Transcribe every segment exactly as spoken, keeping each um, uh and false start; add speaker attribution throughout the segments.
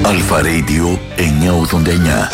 Speaker 1: Αλφα Radio εννιακόσια ογδόντα εννιά.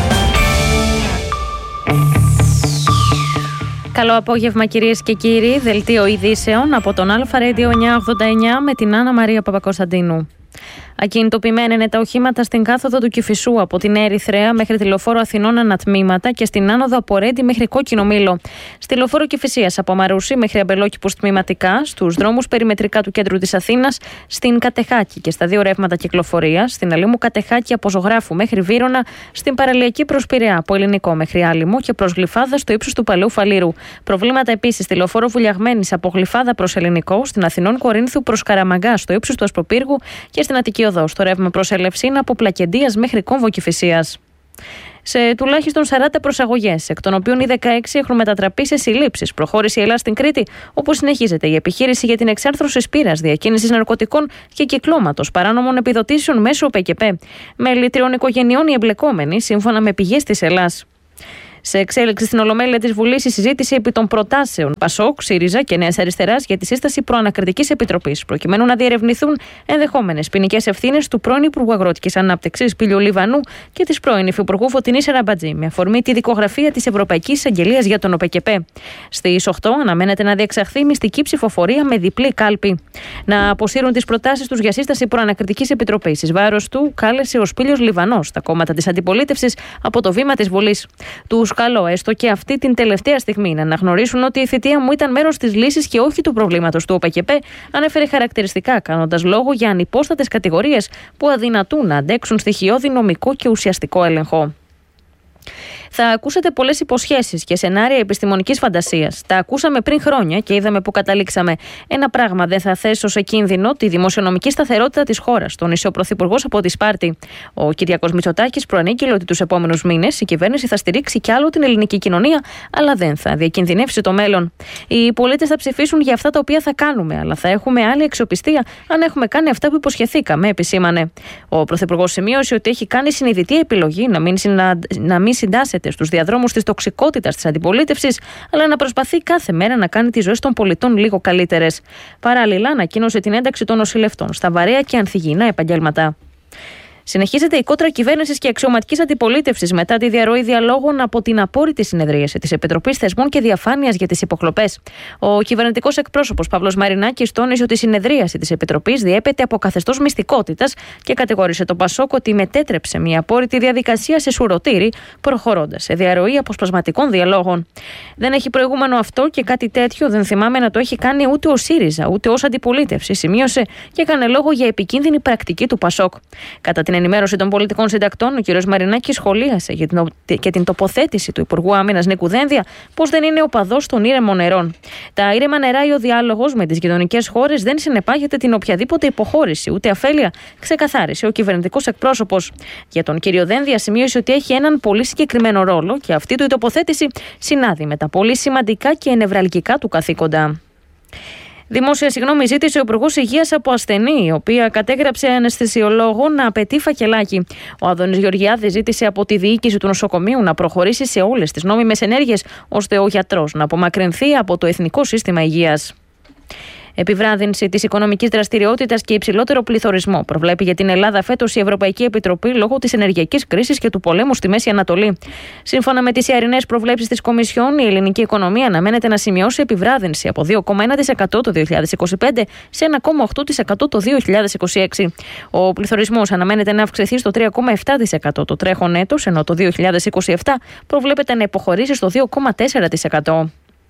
Speaker 2: Καλό απόγευμα κυρίες και κύριοι, δελτίο ειδήσεων από τον Αλφα Radio εννιακόσια ογδόντα εννιά με την Άννα Μαρία Παπακοσταντίνου. Ακινητοποιημένα είναι τα οχήματα στην κάθοδο του Κηφισού από την Ερυθρέα μέχρι τη λεωφόρο Αθηνών ανατμήματα και στην άνοδο από Ρέντι μέχρι Κόκκινο Μήλο. Στη λεωφόρο Κηφισίας από Μαρούσι μέχρι Αμπελόκηπους τμηματικά, στους δρόμους περιμετρικά του κέντρου της Αθήνας, στην Κατεχάκη και στα δύο ρεύματα κυκλοφορίας, στην Αλήμου Κατεχάκη από Ζωγράφου μέχρι Βύρωνα, στην παραλιακή προς Πειραιά από Ελληνικό μέχρι Άλυμο και προς Γλυφάδα στο ύψος του Παλαιού Φαλήρου. Προβλήματα επίσης στη λεωφόρο Βουλιαγμένης από Γλυφάδα προς Ελληνικό, στην Αθηνών Κορίνθου προς Καραμαγκά στο ύψος του Ασπροπύργου και στην Αττική Οδό στο ρεύμα προς Ελευσίνα από Πλακεντίας μέχρι Κόμβο Κηφισίας. Σε τουλάχιστον σαράντα προσαγωγές, εκ των οποίων οι δεκαέξι έχουν μετατραπεί σε συλλήψεις, προχώρησε η Ελλάδα στην Κρήτη, όπου συνεχίζεται η επιχείρηση για την εξάρθρωση σπήρας, διακίνησης ναρκωτικών και κυκλώματος παράνομων επιδοτήσεων μέσω ΠΚΠ. Μέλη τριών οικογενειών οι εμπλεκόμενοι, σύμφωνα με πηγές της Ελλάς. Σε εξέλιξη στην Ολομέλεια της Βουλής η συζήτηση επί των προτάσεων ΠΑΣΟΚ, ΣΥΡΙΖΑ και Νέας Αριστεράς για τη σύσταση προανακριτικής επιτροπής, προκειμένου να διερευνηθούν ενδεχόμενες ποινικές ευθύνες του πρώην Υπουργού Αγροτικής Ανάπτυξης Πήλιου Λιβανού και της πρώην Υφυπουργού Φωτεινής Αραμπατζή, με αφορμή τη δικογραφία της Ευρωπαϊκής Εισαγγελίας για τον ΟΠΚΠ. Στις οκτώ αναμένεται να διεξαχθεί μυστική ψηφοφορία με διπλή κάλπη. Να αποσύρουν τις προτάσεις τους για σύσταση προανακριτικής επιτροπής εις βάρος του κάλεσε ο Σπήλιος Λιβανός τα κόμματα της αντιπολίτευσης από το βήμα της Βουλής. Τους καλό, έστω και αυτή την τελευταία στιγμή, να αναγνωρίσουν ότι η θητεία μου ήταν μέρος της λύσης και όχι του προβλήματος του ΟΠΚΠ, ανέφερε χαρακτηριστικά, κάνοντας λόγο για ανυπόστατες κατηγορίες που αδυνατούν να αντέξουν στοιχειώδη νομικό και ουσιαστικό έλεγχο. Θα ακούσατε πολλές υποσχέσεις και σενάρια επιστημονικής φαντασίας. Τα ακούσαμε πριν χρόνια και είδαμε που καταλήξαμε. Ένα πράγμα δεν θα θέσω σε κίνδυνο: τη δημοσιονομική σταθερότητα της χώρας, τόνισε ο Πρωθυπουργός από τη Σπάρτη. Ο Κυριάκος Μητσοτάκης προανήγγειλε ότι τους επόμενους μήνες η κυβέρνηση θα στηρίξει κι άλλο την ελληνική κοινωνία, αλλά δεν θα διακινδυνεύσει το μέλλον. Οι πολίτες θα ψηφίσουν για αυτά τα οποία θα κάνουμε, αλλά θα έχουμε άλλη αξιοπιστία αν έχουμε κάνει αυτά που υποσχεθήκαμε, επισήμανε. Ο Πρωθυπουργός σημείωσε ότι έχει κάνει συνειδητή επιλογή να μην, συνα... να μην συντάσσεται στους διαδρόμους της τοξικότητας της αντιπολίτευσης, αλλά να προσπαθεί κάθε μέρα να κάνει τις ζωές των πολιτών λίγο καλύτερες. Παράλληλα, ανακοίνωσε την ένταξη των νοσηλευτών στα βαρέα και ανθυγιεινά επαγγέλματα. Συνεχίζεται η κόντρα κυβέρνησης και αξιωματικής αντιπολίτευσης μετά τη διαρροή διαλόγων από την απόρριτη συνεδρίαση της Επιτροπής Θεσμών και Διαφάνειας για τις υποκλοπές. Ο κυβερνητικός εκπρόσωπος Παύλος Μαρινάκης τόνισε ότι η συνεδρίαση της Επιτροπής διέπεται από καθεστώς μυστικότητας και κατηγόρησε τον Πασόκ ότι μετέτρεψε μια απόρριτη διαδικασία σε σουρωτήρι, προχωρώντας σε διαρροή αποσπασματικών διαλόγων. Δεν έχει προηγούμενο αυτό και κάτι τέτοιο δεν θυμάμαι να το έχει κάνει ούτε ο ΣΥΡΙΖΑ ούτε ως αντιπολίτευση, σημείωσε και έκανε λόγο για επικίνδυνη πρακτική του Πασόκ. Κατά την ενημέρωση των πολιτικών συντακτών, ο κ. Μαρινάκης σχολίασε για την, και την τοποθέτηση του Υπουργού Άμυνας Νίκου Δένδια πως δεν είναι οπαδός των ήρεμων νερών. Τα ήρεμα νερά ή ο διάλογος με τις γειτονικές χώρες δεν συνεπάγεται την οποιαδήποτε υποχώρηση ούτε αφέλεια, ξεκαθάρισε ο κυβερνητικός εκπρόσωπος. Για τον κ. Δένδια σημείωσε ότι έχει έναν πολύ συγκεκριμένο ρόλο και αυτή του η τοποθέτηση συνάδει με τα πολύ σημαντικά και νευραλγικά του καθήκοντα. Δημόσια συγγνώμη ζήτησε ο Υπουργός Υγείας από ασθενή, η οποία κατέγραψε αναισθησιολόγο να απαιτεί φακελάκι. Ο Άδωνης Γεωργιάδης ζήτησε από τη διοίκηση του νοσοκομείου να προχωρήσει σε όλες τις νόμιμες ενέργειες, ώστε ο γιατρός να απομακρυνθεί από το Εθνικό Σύστημα Υγείας. Επιβράδυνση της οικονομικής δραστηριότητας και υψηλότερο πληθωρισμό προβλέπει για την Ελλάδα φέτος η Ευρωπαϊκή Επιτροπή λόγω της ενεργειακής κρίσης και του πολέμου στη Μέση Ανατολή. Σύμφωνα με τις ιαρινές προβλέψεις της Κομισιόν, η ελληνική οικονομία αναμένεται να σημειώσει επιβράδυνση από δύο κόμμα ένα τοις εκατό το δύο χιλιάδες είκοσι πέντε σε ένα κόμμα οκτώ τοις εκατό το δύο χιλιάδες είκοσι έξι. Ο πληθωρισμός αναμένεται να αυξηθεί στο τρία κόμμα επτά τοις εκατό το τρέχον έτος, ενώ το δύο χιλιάδες είκοσι επτά προβλέπεται να υποχωρήσει στο δύο κόμμα τέσσερα τοις εκατό.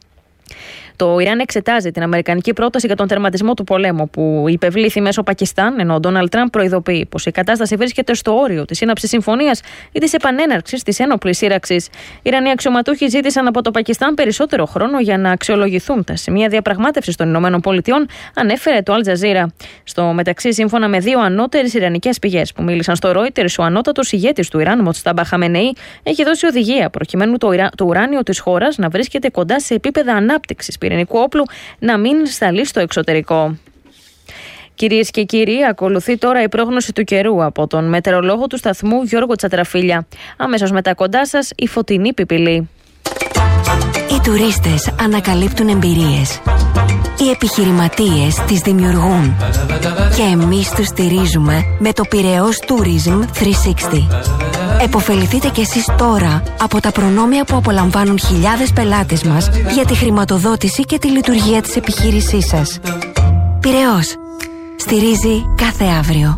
Speaker 2: Το Ιράν εξετάζει την αμερικανική πρόταση για τον τερματισμό του πολέμου που υπευλήθη μέσω Πακιστάν, ενώ ο Ντόναλντ Τραμπ προειδοποιεί πως η κατάσταση βρίσκεται στο όριο της σύναψης συμφωνίας ή της επανέναρξης της ένοπλης σύραξης. Οι Ιρανοί αξιωματούχοι ζήτησαν από το Πακιστάν περισσότερο χρόνο για να αξιολογηθούν τα σημεία διαπραγμάτευσης των ΗΠΑ, ανέφερε το Αλ Τζαζίρα. Στο μεταξύ, σύμφωνα με δύο ανώτερες ιρανικές πηγές που μίλησαν στο Reuters, ο ανώτατος ηγέτης του Ιράν, Μοτστάμπα Χαμενεή, έχει δώσει οδηγία προκειμένου το, Ιρα... το ουράνιο της χώρας να βρίσκεται κοντά σε επίπεδα ανάπτυξης πυρηνικού όπλου, να μην σταλεί στο εξωτερικό. Κυρίες και κύριοι, ακολουθεί τώρα η πρόγνωση του καιρού από τον μετεωρολόγο του σταθμού Γιώργο Τσατραφίλια. Αμέσως μετά κοντά σας η φωτεινή πιπιλή.
Speaker 3: Οι τουρίστες ανακαλύπτουν εμπειρίες. Οι επιχειρηματίες τις δημιουργούν και εμείς τους στηρίζουμε με το Πειραιώς Tourism τριακόσια εξήντα. Εποφεληθείτε κι εσείς τώρα από τα προνόμια που απολαμβάνουν χιλιάδες πελάτες μας για τη χρηματοδότηση και τη λειτουργία της επιχείρησής σας. Πειραιώς. Στηρίζει κάθε αύριο.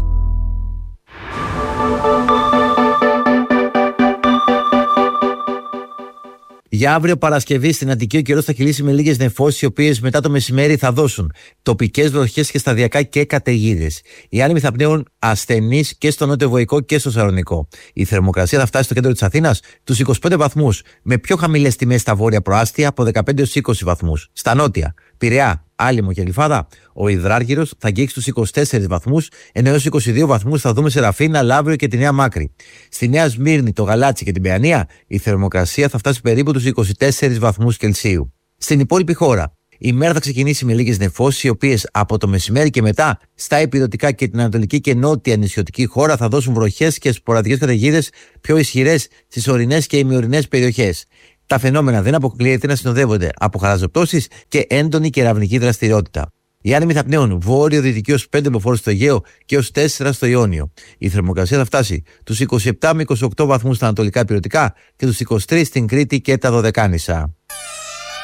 Speaker 4: Για αύριο Παρασκευή στην Αττική ο καιρός θα κυλήσει με λίγες νεφώσεις, οι οποίες μετά το μεσημέρι θα δώσουν τοπικές βροχές και σταδιακά και καταιγίδες. Οι άνεμοι θα πνέουν ασθενείς και στο νότιο-βοϊκό και στο Σαλονικό. Η θερμοκρασία θα φτάσει στο κέντρο της Αθήνας τους είκοσι πέντε βαθμούς, με πιο χαμηλές τιμές στα βόρεια προάστια από δεκαπέντε έως είκοσι βαθμούς. Στα νότια, Πειραιά, Άλυμο και Γλυφάδα, ο υδράργυρος θα αγγίξει τους είκοσι τέσσερις βαθμούς, ενώ έως είκοσι δύο βαθμούς θα δούμε σε Ραφίνα, Λαύριο και τη Νέα Μάκρη. Στη Νέα Σμύρνη, το Γαλάτσι και την Παιανία, η θερμοκρασία θα φτάσει περίπου τους είκοσι τέσσερις βαθμούς Κελσίου. Στην υπόλοιπη χώρα, η μέρα θα ξεκινήσει με λίγες νεφώσεις, οι οποίες από το μεσημέρι και μετά στα ηπειρωτικά και την ανατολική και νότια νησιωτική χώρα θα δώσουν βροχές και σποραδικές καταιγίδες πιο ισχυρές στις ορεινές και ημιορεινές περιοχές. Τα φαινόμενα δεν αποκλείεται να συνοδεύονται από χαλαζοπτώσεις και έντονη κεραυνική δραστηριότητα. Οι άνεμοι θα πνέουν βόρειο-δυτική ως πέντε μποφόρ στο Αιγαίο και ως τέσσερα στο Ιόνιο. Η θερμοκρασία θα φτάσει τους είκοσι επτά με είκοσι οκτώ βαθμούς στα ανατολικά ηπειρωτικά και τους είκοσι τρεις στην Κρήτη και τα Δωδεκάνησα.